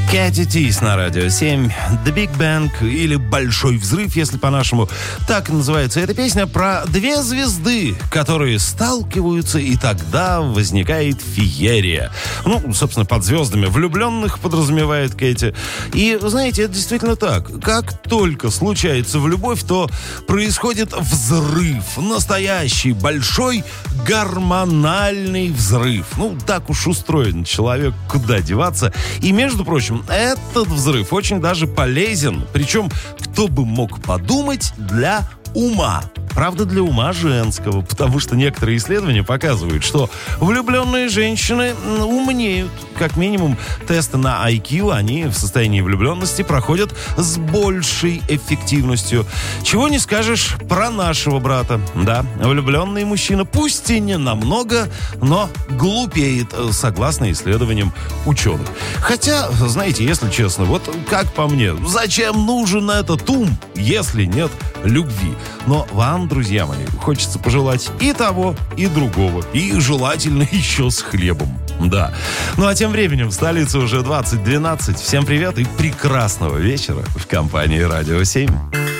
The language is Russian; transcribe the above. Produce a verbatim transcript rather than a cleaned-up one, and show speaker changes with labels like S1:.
S1: Кэти Тис на радио семь. The Big Bang или Большой взрыв, если по-нашему. Так называется эта песня про две звезды, которые сталкиваются, и тогда возникает феерия. Ну, собственно, под звездами влюбленных подразумевает Кэти. И, знаете, это действительно так. Как только случается в любовь, то происходит взрыв. Настоящий, большой, гормональный взрыв. Ну, так уж устроен человек, куда деваться. И, между прочим, этот взрыв очень даже полезен. Причем, кто бы мог подумать, для ума. Правда, для ума женского, потому что некоторые исследования показывают, что влюбленные женщины умнеют. Как минимум, тесты на ай кью они в состоянии влюбленности проходят с большей эффективностью. Чего не скажешь про нашего брата. Да, влюбленный мужчина, пусть и не намного, но глупеет, согласно исследованиям ученых. Хотя, знаете, если честно, вот как по мне, зачем нужен этот ум, если нет любви? Но вам, друзья мои, хочется пожелать и того, и другого. И желательно еще с хлебом. Да. Ну а тем временем в столице уже двадцать двенадцать. Всем привет и прекрасного вечера в компании Радио семь.